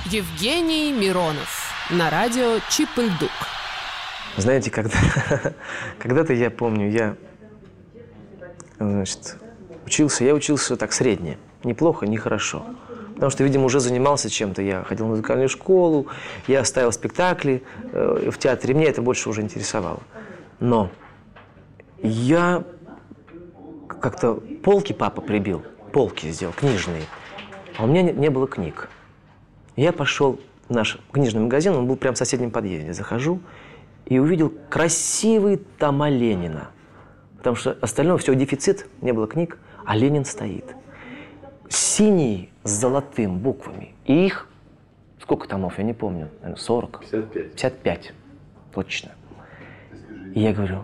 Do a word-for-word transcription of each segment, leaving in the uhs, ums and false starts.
Евгений Миронов на радио Чип-и-Дук. Знаете, когда, когда-то я помню, я значит, учился, я учился так средне, неплохо, не хорошо. Потому что, видимо, уже занимался чем-то. Я ходил в музыкальную школу, я ставил спектакли э, в театре, мне это больше уже интересовало. Но я как-то полки папа прибил, полки сделал, книжные, а у меня не, не было книг. Я пошел в наш книжный магазин, он был прямо в соседнем подъезде. Захожу и увидел красивые тома Ленина. Потому что остальное все дефицит, не было книг, а Ленин стоит. Синий с золотым буквами. И их, сколько томов, я не помню, наверное, сорок? пятьдесят пять. пятьдесят пять, точно. И я говорю,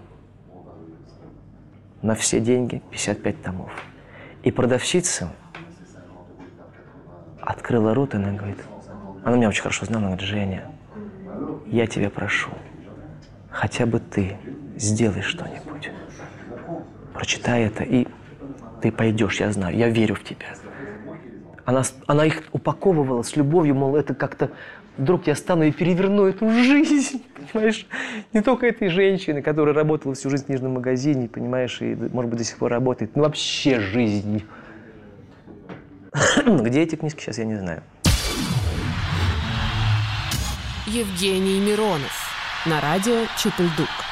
на все деньги пятьдесят пять томов. И продавщица открыла рот, и она говорит, она меня очень хорошо знала, она говорит, Женя, я тебя прошу, хотя бы ты сделай что-нибудь. Прочитай это, и ты пойдешь, я знаю, я верю в тебя. Она, она их упаковывала с любовью, мол, это как-то вдруг я стану и переверну эту жизнь, понимаешь? Не только этой женщины, которая работала всю жизнь в книжном магазине, понимаешь, и, может быть, до сих пор работает, но вообще жизнь. Где эти книжки, сейчас я не знаю. Евгений Миронов на радио Чип-и-Дук.